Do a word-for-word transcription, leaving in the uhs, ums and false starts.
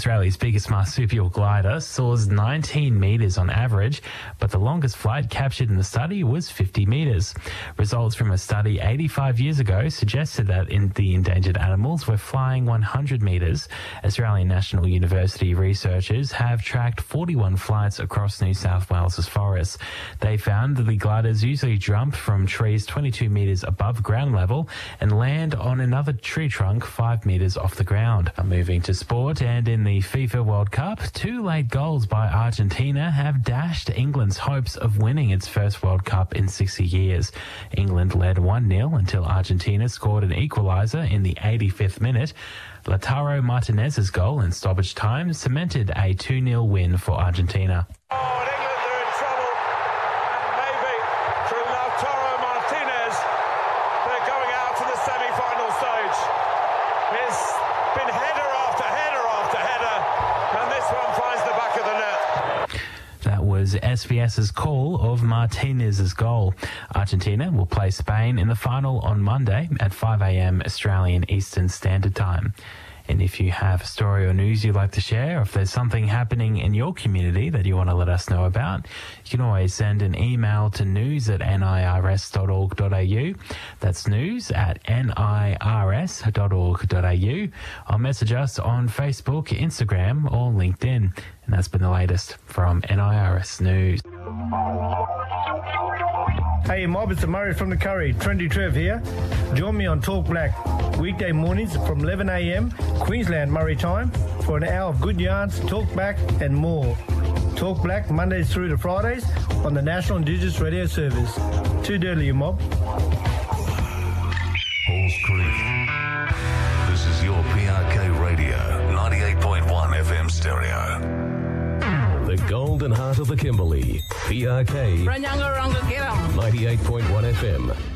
Australia's biggest marsupial glider soars nineteen metres on average, but the longest flight captured in the study was fifty metres. Results from a study eighty-five years ago suggested that in the endangered animals were flying one hundred metres. Australian National University researchers have tracked forty-one flights across New South Wales's forests. They found that the gliders usually jump from trees twenty-two metres above ground level and land on another tree trunk five metres off the ground. Moving to sport, and in the FIFA World Cup, two late goals by Argentina have dashed England's hopes of winning its first World Cup in sixty years. England led one nil until Argentina scored an equaliser in the eighty-fifth minute. Lautaro Martinez's goal in stoppage time cemented a two nil win for Argentina. Oh, and England are in trouble, and maybe through Lautaro Martinez, they're going out to the semi-final stage. It's been header after header after header, and this one finds the back of the net. That was SVS's call of Martinez's goal. Argentina will play Spain in the final on Monday at five a.m. Australian Eastern Standard Time. And if you have a story or news you'd like to share, or if there's something happening in your community that you want to let us know about, you can always send an email to news at nirs dot org dot a u. That's news at nirs dot org dot a u. Or message us on Facebook, Instagram, or LinkedIn. And that's been the latest from N I R S News. Hey mob, it's Murray from the Curry. Trendy Trev here. Join me on Talk Black weekday mornings from eleven a.m. Queensland Murray time for an hour of good yarns, talk back and more. Talk Black Mondays through to Fridays on the National Indigenous Radio Service. Too dirty, you mob. Halls Creek. This is your P R K Radio, ninety-eight point one F M stereo. The golden heart of the Kimberley. P R K ninety-eight point one F M.